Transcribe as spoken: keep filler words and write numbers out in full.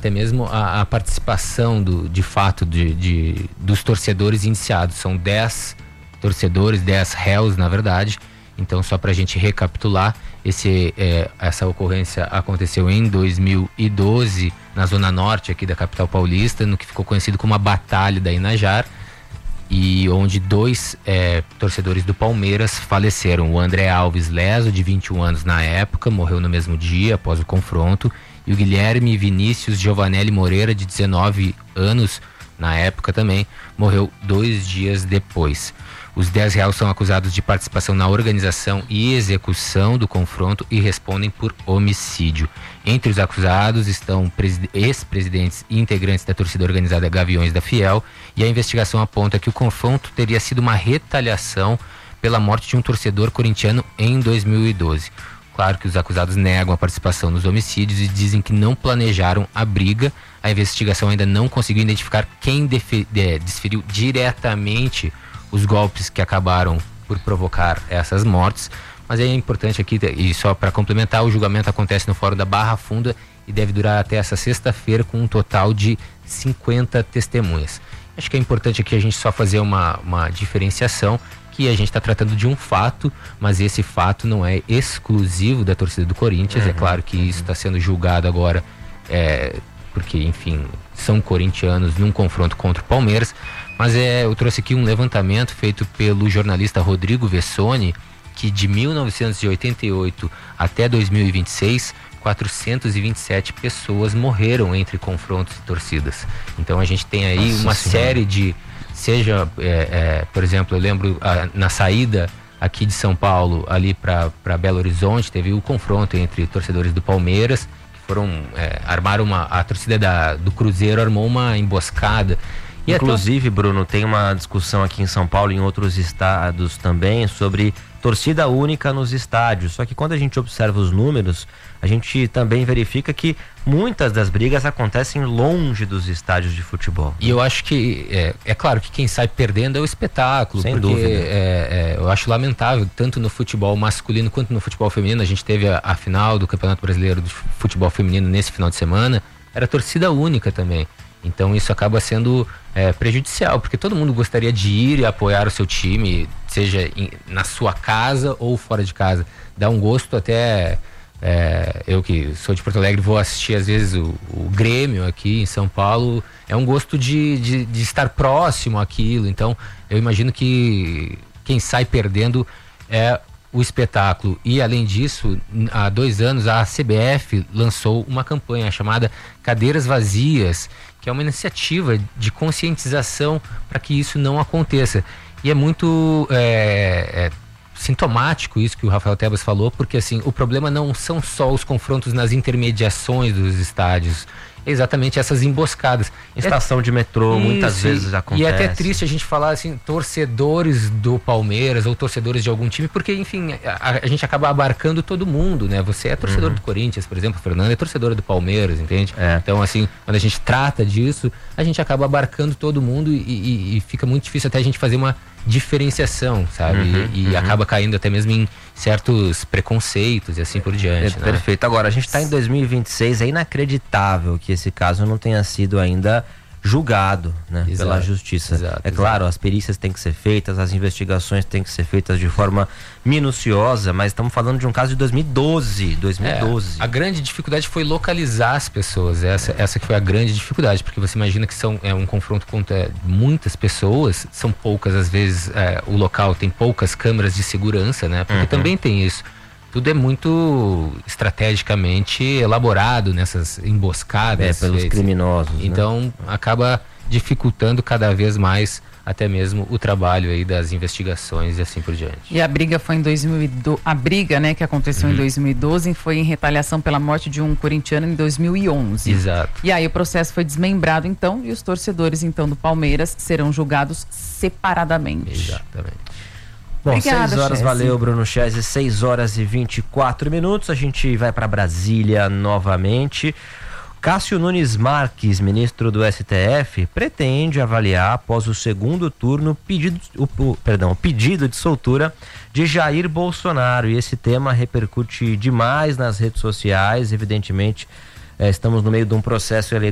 até mesmo a, a participação do, de fato de, de, dos torcedores indiciados. São dez torcedores, dez réus na verdade. Então, só para a gente recapitular, esse, é, essa ocorrência aconteceu em dois mil e doze na zona norte aqui da capital paulista, no que ficou conhecido como a Batalha da Inajar, e onde dois é, torcedores do Palmeiras faleceram. O André Alves Leso, de vinte e um anos na época, morreu no mesmo dia após o confronto, e o Guilherme Vinícius Giovanelli Moreira, de dezenove anos na época também, morreu dois dias depois. Os dez réus são acusados de participação na organização e execução do confronto e respondem por homicídio. Entre os acusados estão ex-presidentes e integrantes da torcida organizada Gaviões da Fiel, e a investigação aponta que o confronto teria sido uma retaliação pela morte de um torcedor corintiano em dois mil e doze. Claro que os acusados negam a participação nos homicídios e dizem que não planejaram a briga. A investigação ainda não conseguiu identificar quem defe- de, desferiu diretamente os golpes que acabaram por provocar essas mortes, mas é importante aqui, e só para complementar, o julgamento acontece no Fórum da Barra Funda e deve durar até essa sexta-feira, com um total de cinquenta testemunhas. Acho que é importante aqui a gente só fazer uma, uma diferenciação, que a gente está tratando de um fato, mas esse fato não é exclusivo da torcida do Corinthians. Uhum, é claro que uhum. isso está sendo julgado agora, é, porque, enfim, são corintianos num confronto contra o Palmeiras. Mas é, eu trouxe aqui um levantamento feito pelo jornalista Rodrigo Vessoni, que de mil novecentos e oitenta e oito até dois mil e vinte e seis, quatrocentas e vinte e sete pessoas morreram entre confrontos e torcidas. Então a gente tem aí Nossa uma senhora. série de, seja, é, é, por exemplo, eu lembro a, na saída aqui de São Paulo, ali para Belo Horizonte, teve o confronto entre torcedores do Palmeiras, que foram, é, armaram uma, a torcida da, do Cruzeiro armou uma emboscada. E Inclusive, então... Bruno, tem uma discussão aqui em São Paulo e em outros estados também sobre torcida única nos estádios. Só que quando a gente observa os números, a gente também verifica que muitas das brigas acontecem longe dos estádios de futebol. E eu acho que, é, é claro que quem sai perdendo é o espetáculo. Sem porque dúvida. É, é, eu acho lamentável, tanto no futebol masculino quanto no futebol feminino. A gente teve a, a final do Campeonato Brasileiro de Futebol Feminino nesse final de semana, era torcida única também. Então isso acaba sendo é, prejudicial, porque todo mundo gostaria de ir e apoiar o seu time, seja em, na sua casa ou fora de casa. Dá um gosto até, é, eu que sou de Porto Alegre, vou assistir às vezes o, o Grêmio aqui em São Paulo, é um gosto de, de, de estar próximo àquilo. Então eu imagino que quem sai perdendo é o espetáculo. E além disso, há dois anos a C B F lançou uma campanha chamada Cadeiras Vazias, que é uma iniciativa de conscientização para que isso não aconteça. E é muito é, é, sintomático isso que o Rafael Tebas falou, porque assim, o problema não são só os confrontos nas intermediações dos estádios, é exatamente essas emboscadas. Estação é, de metrô, isso, muitas vezes acontece. E é até triste a gente falar assim, torcedores do Palmeiras ou torcedores de algum time, porque enfim, a, a gente acaba abarcando todo mundo, né? Você é torcedor uhum. do Corinthians, por exemplo, o Fernando é torcedor do Palmeiras, entende? É. Então assim, quando a gente trata disso, a gente acaba abarcando todo mundo e, e, e fica muito difícil até a gente fazer uma diferenciação, sabe? Uhum, e e uhum. acaba caindo até mesmo em certos preconceitos e assim por diante. É, né? Perfeito. Agora, a gente está em dois mil e vinte e seis, é inacreditável que esse caso não tenha sido ainda julgado, né, exato, pela justiça. Exato, é claro, exato. As perícias têm que ser feitas, as investigações têm que ser feitas de forma minuciosa, mas estamos falando de um caso de dois mil e doze. É, a grande dificuldade foi localizar as pessoas, essa, é. essa que foi a grande dificuldade, porque você imagina que são, é um confronto contra muitas pessoas, são poucas, às vezes é, o local tem poucas câmeras de segurança, né, porque uhum. também tem isso. Tudo é muito estrategicamente elaborado nessas emboscadas. É, pelos feitas. criminosos. Então, né? acaba dificultando cada vez mais até mesmo o trabalho aí das investigações e assim por diante. E a briga foi em dois mil e doze, a briga, né, que aconteceu uhum. em dois mil e doze foi em retaliação pela morte de um corintiano em dois mil e onze. Exato. E aí o processo foi desmembrado então e os torcedores então do Palmeiras serão julgados separadamente. Exatamente. Bom, Obrigada, seis horas, Chese. Valeu, Bruno Chese, seis horas e vinte e quatro minutos, a gente vai para Brasília novamente. Cássio Nunes Marques, ministro do S T F, pretende avaliar após o segundo turno pedido, o, o, perdão, o pedido de soltura de Jair Bolsonaro, e esse tema repercute demais nas redes sociais, evidentemente, é, estamos no meio de um processo eleitoral